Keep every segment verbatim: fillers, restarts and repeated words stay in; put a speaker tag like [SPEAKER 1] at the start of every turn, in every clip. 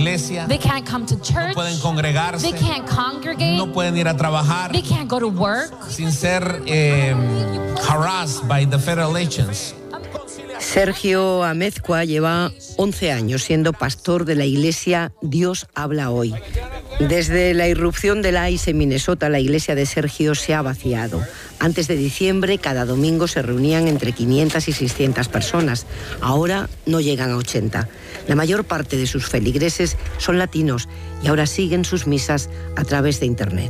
[SPEAKER 1] iglesia,
[SPEAKER 2] They can't come to church.
[SPEAKER 1] no pueden congregarse,
[SPEAKER 2] They can't congregate.
[SPEAKER 1] no pueden ir a trabajar
[SPEAKER 2] They can't go to work.
[SPEAKER 1] sin ser eh, harassed by the federal agents.
[SPEAKER 3] Sergio Amezcua lleva once años siendo pastor de la iglesia Dios Habla Hoy. Desde la irrupción del I C E en Minnesota, la iglesia de Sergio se ha vaciado. Antes de diciembre, cada domingo se reunían entre quinientas y seiscientas personas. Ahora no llegan a ochenta. La mayor parte de sus feligreses son latinos y ahora siguen sus misas a través de Internet.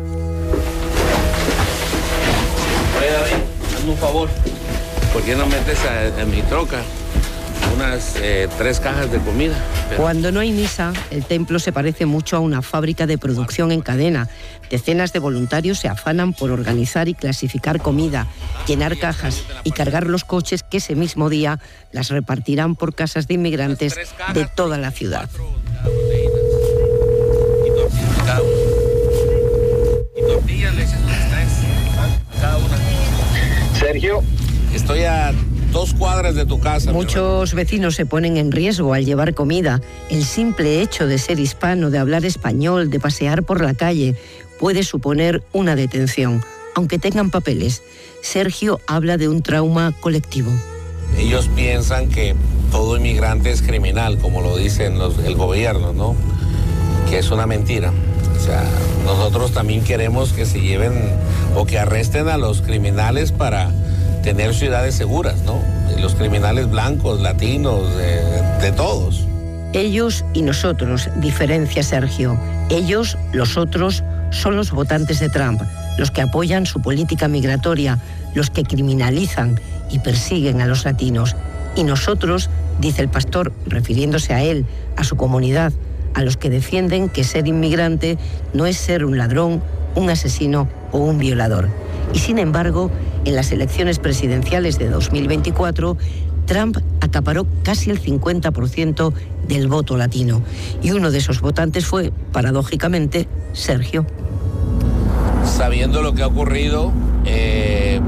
[SPEAKER 4] Oye, David, hazme un favor. ¿Por qué no metes a, en mi troca unas eh, tres cajas de comida? Pero...
[SPEAKER 3] Cuando no hay misa, el templo se parece mucho a una fábrica de producción en cadena. Decenas de voluntarios se afanan por organizar y clasificar comida, llenar cajas y cargar los coches que ese mismo día las repartirán por casas de inmigrantes de toda la ciudad.
[SPEAKER 4] Y tortillas le echas unas tres a cada una. Sergio. Estoy a dos cuadras de tu casa.
[SPEAKER 3] Muchos vecinos se ponen en riesgo al llevar comida. El simple hecho de ser hispano, de hablar español, de pasear por la calle, puede suponer una detención, aunque tengan papeles. Sergio habla de un trauma colectivo.
[SPEAKER 4] Ellos piensan que todo inmigrante es criminal, como lo dicen los, el gobierno, ¿no? Que es una mentira. O sea, nosotros también queremos que se lleven o que arresten a los criminales para tener ciudades seguras, ¿no? Y los criminales blancos, latinos, de, de todos.
[SPEAKER 3] Ellos y nosotros, diferencia Sergio. Ellos, los otros, son los votantes de Trump, los que apoyan su política migratoria, los que criminalizan y persiguen a los latinos. Y nosotros, dice el pastor, refiriéndose a él, a su comunidad, a los que defienden que ser inmigrante no es ser un ladrón, un asesino o un violador. Y sin embargo, en las elecciones presidenciales de dos mil veinticuatro, Trump acaparó casi el cincuenta por ciento del voto latino. Y uno de esos votantes fue, paradójicamente, Sergio.
[SPEAKER 4] Sabiendo lo que ha ocurrido, eh,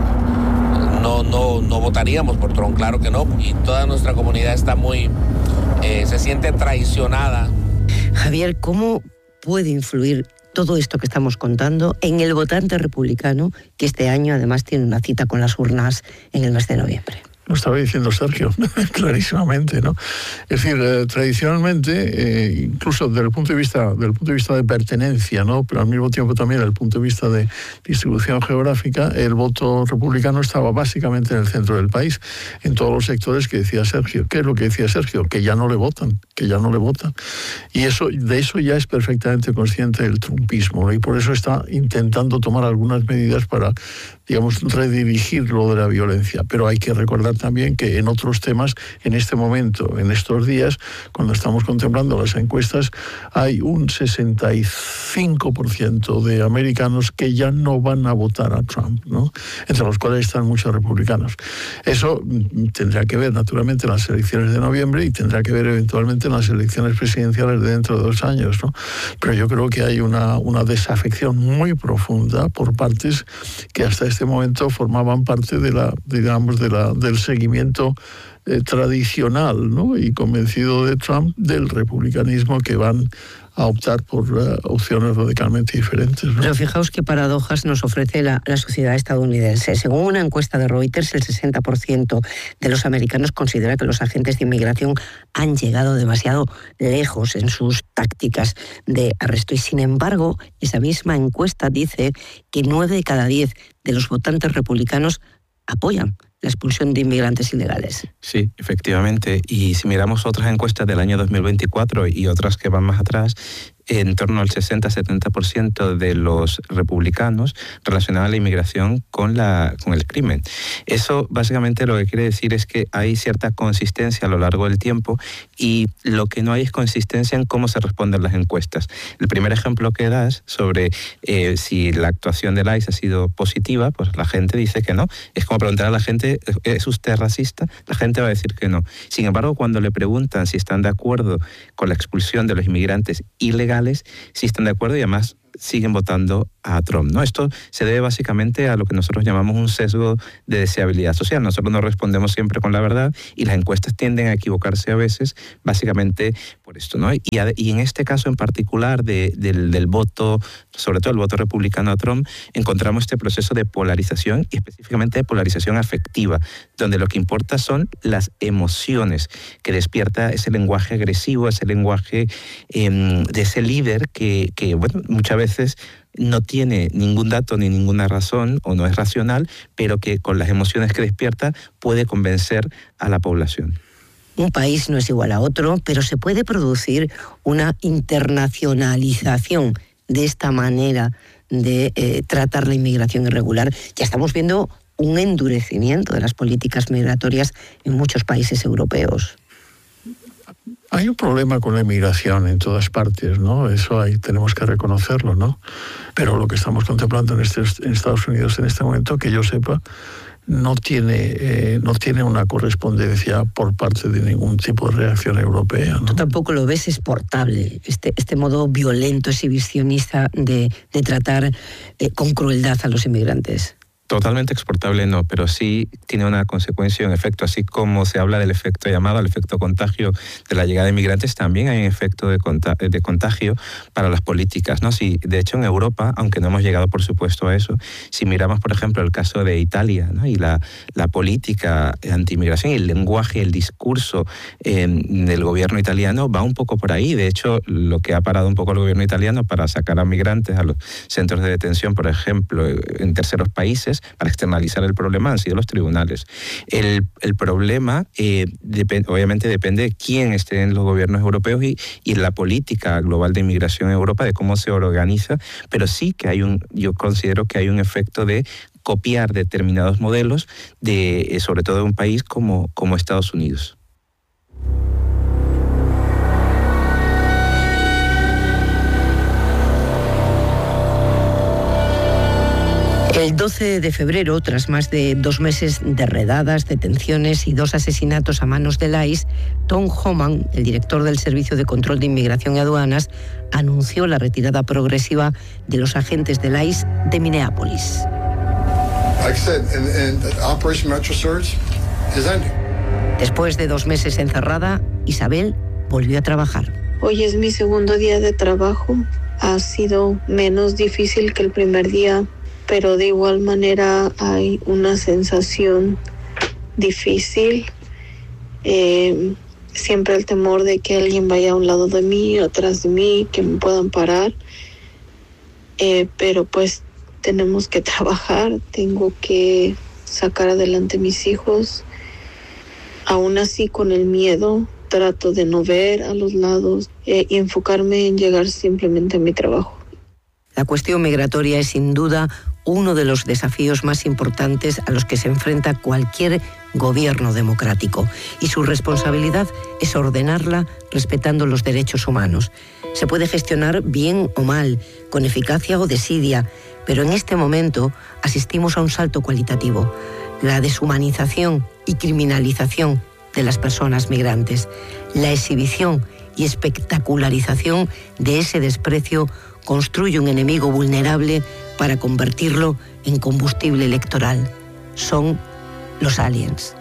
[SPEAKER 4] no, no, no votaríamos por Trump, claro que no. Y toda nuestra comunidad está muy, eh, se siente traicionada.
[SPEAKER 3] Javier, ¿cómo puede influir todo esto que estamos contando en el votante republicano, que este año además tiene una cita con las urnas en el mes de noviembre?
[SPEAKER 5] Lo estaba diciendo Sergio, clarísimamente, ¿no? Es decir, eh, tradicionalmente, eh, incluso desde el punto de vista, del punto de vista de pertenencia, ¿no? Pero al mismo tiempo también desde el punto de vista de distribución geográfica, el voto republicano estaba básicamente en el centro del país, en todos los sectores que decía Sergio. ¿Qué es lo que decía Sergio? Que ya no le votan, que ya no le votan. Y eso, de eso ya es perfectamente consciente el trumpismo, ¿no? Y por eso está intentando tomar algunas medidas para, digamos, redirigir lo de la violencia. Pero hay que recordar también que en otros temas, en este momento, en estos días, cuando estamos contemplando las encuestas, hay un sesenta y cinco por ciento de americanos que ya no van a votar a Trump, ¿no? Entre los cuales están muchos republicanos. Eso tendrá que ver, naturalmente, en las elecciones de noviembre y tendrá que ver, eventualmente, en las elecciones presidenciales de dentro de dos años, ¿no? Pero yo creo que hay una, una desafección muy profunda por partes que hasta este momento formaban parte de la, digamos, de la, del seguimiento eh, tradicional, ¿no? Y convencido de Trump, del republicanismo, que van a optar por uh, opciones radicalmente diferentes, ¿no?
[SPEAKER 3] Pero fijaos qué paradojas nos ofrece la, la sociedad estadounidense. Según una encuesta de Reuters, el sesenta por ciento de los americanos considera que los agentes de inmigración han llegado demasiado lejos en sus tácticas de arresto. Y sin embargo, esa misma encuesta dice que nueve de cada diez de los votantes republicanos apoyan la expulsión de inmigrantes ilegales.
[SPEAKER 6] Sí, efectivamente. Y si miramos otras encuestas del año dos mil veinticuatro y otras que van más atrás, en torno al sesenta a setenta por ciento de los republicanos relacionaban la inmigración con, la, con el crimen. Eso básicamente lo que quiere decir es que hay cierta consistencia a lo largo del tiempo y lo que no hay es consistencia en cómo se responden las encuestas. El primer ejemplo que das sobre eh, si la actuación del I C E ha sido positiva, pues la gente dice que no. Es como preguntar a la gente, ¿es usted racista? La gente va a decir que no. Sin embargo, cuando le preguntan si están de acuerdo con la expulsión de los inmigrantes ilegales, sí están de acuerdo y además siguen votando a Trump, ¿no? Esto se debe básicamente a lo que nosotros llamamos un sesgo de deseabilidad social. Nosotros no respondemos siempre con la verdad y las encuestas tienden a equivocarse a veces, básicamente por esto, ¿no? Y, a, y en este caso en particular de, del, del voto, sobre todo el voto republicano a Trump, encontramos este proceso de polarización y específicamente de polarización afectiva, donde lo que importa son las emociones que despierta ese lenguaje agresivo, ese lenguaje eh, de ese líder que, que, bueno, muchas veces no tiene ningún dato ni ninguna razón o no es racional, pero que con las emociones que despierta puede convencer a la población.
[SPEAKER 3] Un país no es igual a otro, pero se puede producir una internacionalización de esta manera de eh, tratar la inmigración irregular. Ya estamos viendo un endurecimiento de las políticas migratorias en muchos países europeos.
[SPEAKER 5] Hay un problema con la inmigración en todas partes, ¿no? Eso ahí tenemos que reconocerlo, ¿no? Pero lo que estamos contemplando en, este, en Estados Unidos en este momento, que yo sepa, no tiene, eh, no tiene una correspondencia por parte de ningún tipo de reacción europea, ¿no?
[SPEAKER 3] Tú tampoco lo ves exportable, este, este modo violento, exhibicionista de, de tratar eh, con crueldad a los inmigrantes.
[SPEAKER 6] Totalmente exportable no, pero sí tiene una consecuencia, un efecto, así como se habla del efecto llamado, el efecto contagio de la llegada de inmigrantes, también hay un efecto de, contagio, de contagio para las políticas, ¿no? Si, de hecho, en Europa, aunque no hemos llegado, por supuesto, a eso, si miramos, por ejemplo, el caso de Italia, ¿no? Y la, la política anti-inmigración y el lenguaje, el discurso eh, del gobierno italiano va un poco por ahí. De hecho, lo que ha parado un poco el gobierno italiano para sacar a migrantes a los centros de detención, por ejemplo, en terceros países, para externalizar el problema han sido los tribunales. El, el problema eh, depend, obviamente depende de quién esté en los gobiernos europeos y, y la política global de inmigración en Europa, de cómo se organiza, pero sí que hay un, yo considero que hay un efecto de copiar determinados modelos, de, sobre todo de un país como, como Estados Unidos.
[SPEAKER 3] El doce de febrero, tras más de dos meses de redadas, detenciones y dos asesinatos a manos del I C E, Tom Homan, el director del Servicio de Control de Inmigración y Aduanas, anunció la retirada progresiva de los agentes del I C E de Minneapolis.
[SPEAKER 7] Like I said, and, and Operation Metro Surge is ending.
[SPEAKER 3] Después de dos meses encerrada, Isabel volvió a trabajar.
[SPEAKER 8] Hoy es mi segundo día de trabajo. Ha sido menos difícil que el primer día, pero de igual manera hay una sensación difícil. Eh, siempre el temor de que alguien vaya a un lado de mí, atrás de mí, que me puedan parar. Eh, pero pues tenemos que trabajar, tengo que sacar adelante a mis hijos. Aún así, con el miedo, trato de no ver a los lados eh, y enfocarme en llegar simplemente a mi trabajo.
[SPEAKER 3] La cuestión migratoria es sin duda uno de los desafíos más importantes a los que se enfrenta cualquier gobierno democrático, y su responsabilidad es ordenarla respetando los derechos humanos. Se puede gestionar bien o mal, con eficacia o desidia, pero en este momento asistimos a un salto cualitativo: la deshumanización y criminalización de las personas migrantes, la exhibición y espectacularización de ese desprecio construye un enemigo vulnerable para convertirlo en combustible electoral. Son los aliens.